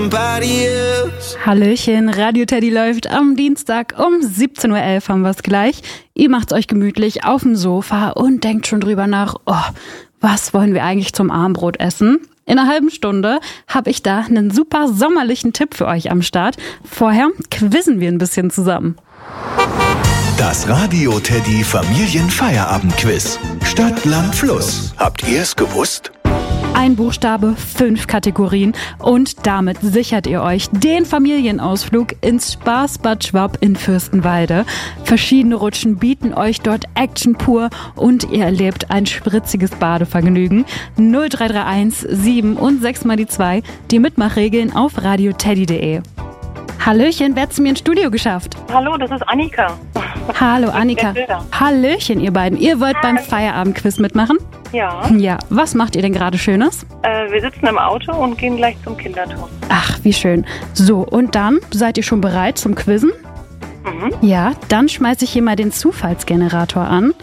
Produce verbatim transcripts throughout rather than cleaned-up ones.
Hallöchen, Radio Teddy läuft am Dienstag um siebzehn Uhr elf haben wir es gleich. Ihr macht's euch gemütlich auf dem Sofa und denkt schon drüber nach, oh, was wollen wir eigentlich zum Abendbrot essen? In einer halben Stunde habe ich da einen super sommerlichen Tipp für euch am Start. Vorher quizzen wir ein bisschen zusammen. Das Radio Teddy Familienfeierabendquiz. Stadt, Land, Fluss. Habt ihr es gewusst? Ein Buchstabe, fünf Kategorien und damit sichert ihr euch den Familienausflug ins Spaßbad Schwab in Fürstenwalde. Verschiedene Rutschen bieten euch dort Action pur und ihr erlebt ein spritziges Badevergnügen. null drei drei eins sieben und sechs mal die zwei, die Mitmachregeln auf radioteddy punkt de. Hallöchen, wer hat's mir ins Studio geschafft? Hallo, das ist Annika. Hallo Annika. Hallöchen ihr beiden. Ihr wollt beim Feierabendquiz mitmachen? Ja. Ja, was macht ihr denn gerade Schönes? Äh, wir sitzen im Auto und gehen gleich zum Kinderturnen. Ach, wie schön. So, und dann seid ihr schon bereit zum Quizzen? Mhm. Ja, dann schmeiße ich hier mal den Zufallsgenerator an.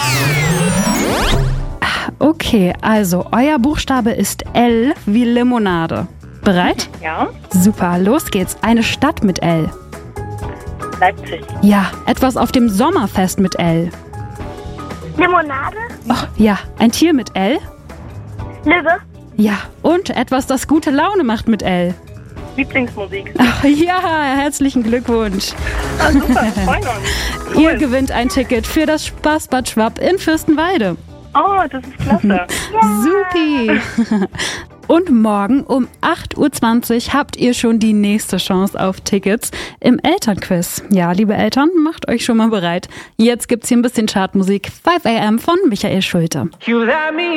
Okay, also euer Buchstabe ist L wie Limonade. Bereit? Ja. Super, los geht's. Eine Stadt mit L. Leipzig. Ja, etwas auf dem Sommerfest mit L. Limonade? Ach, ja, ein Tier mit L. Löwe? Ja, und etwas, das gute Laune macht mit L. Lieblingsmusik. Ach ja, herzlichen Glückwunsch. Ah, super, wir freuen uns. Cool. Ihr gewinnt ein Ticket für das Spaßbad Schwab in Fürstenwalde. Oh, das ist klasse. Supi. Und morgen um acht Uhr zwanzig habt ihr schon die nächste Chance auf Tickets im Elternquiz. Ja, liebe Eltern, macht euch schon mal bereit. Jetzt gibt's hier ein bisschen Chartmusik. five a m von Michael Schulte.